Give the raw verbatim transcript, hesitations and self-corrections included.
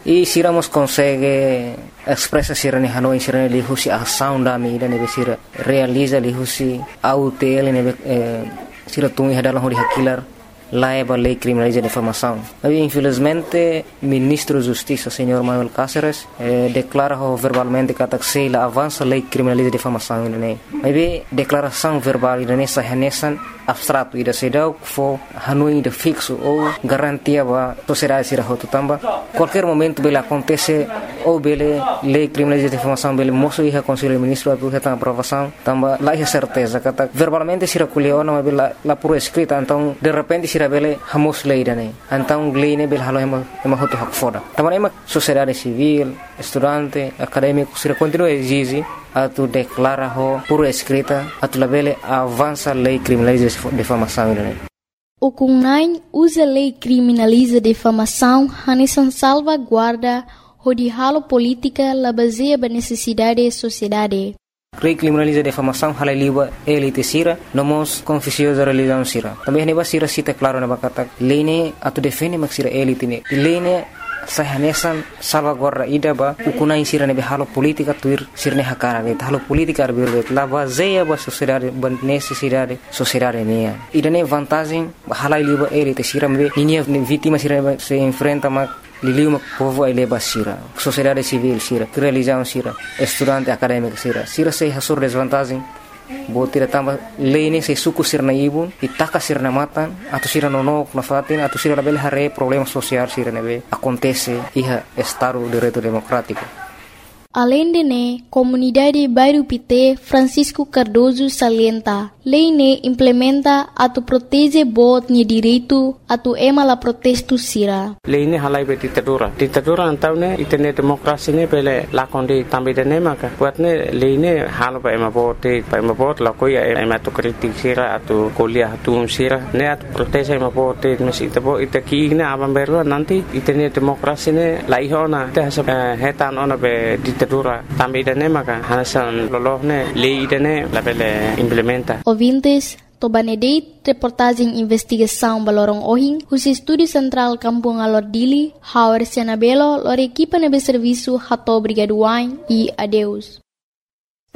E Siramos consegue expressa Sirani Hanoi Sirani Lihusi a ação da medida nebe Sira realiza Lihusi a U T L nebe Sira Tungi Hadalang Hori Hakilar Laeva lei criminaliza a difamação. Mas, infelizmente, ministro da Justiça, senhor Manuel Cáceres, eh, declara verbalmente que a avança a lei criminaliza a difamação. Mas, declaração verbal e sahanesan abstrato e da cidade que for hanui de fixo ou garantia para a sociedade ser roto tamba. Qualquer momento bele acontece ou bele lei criminaliza a difamação bele moço e conselho ministro a aprovação tamba lá é certeza que verbalmente se recolheu não é bela lá por escrita então de repente se bele hamos lei dane então lei ne bele halo ema ema roto hak foda tamba ema sociedade civil estudante acadêmico se continua exige a tu declara ho por escrita a tu labele avança lei criminaliza difamação. O C U N A I usa lei criminaliza difamação hanesan salvaguarda de halo política la baseia ba necessidade da sociedade. Lei criminaliza difamação hala liba elite sira nomos confusiosa religião sira. Também neba sira cita claro na bakata lei ne atu defende mak sira elite ne. Lei ne sahanesan salvaguarda ida ba ukunai sira nebe halo politika tuir sirne hakara ne halo politika arbirbe la baseia ba sociedade ba necessidade sociedade ne ida ne vantagem hala liba elite sira mbe ninia vítima sira se enfrenta mak liliu mak povo ai leba sira sociedade civil sira religião sira estudante acadêmico sira sira se hasur desvantagem Botira tamba lei se suku sirna ibun itaka sirna matan atau sira nonok na fatin atau sira label hare problema social sira nebe acontece iha estado de direito democrático. Além de ne, comunidade Bairro Pité Francisco Cardoso salienta, lei ne implementa atu protege bot ni direito atu ema la protesto sira. Lei ne halai be ditadura. Ditadura antau ne itene demokrasi ne pele lakon di tambi de ne maka. Buat ne lei ne halo pa ema bot pa ema bot la koya ema tu kritik sira atu kuliah atu sira ne atu protege ema bot mesi tabo itaki ne abang beru nanti itene demokrasi ne la ihona te hetan ona be ditadura tambi de ne maka hanasan lolohne lei de ne la pele implementa. Ouvintes, Tobanedeit, reportagem investigação Balorong Ohing, o Estúdio Central Kampung Alordili, Howard Senabelo, lor equipa nebe serviço Hato Brigaduain e adeus.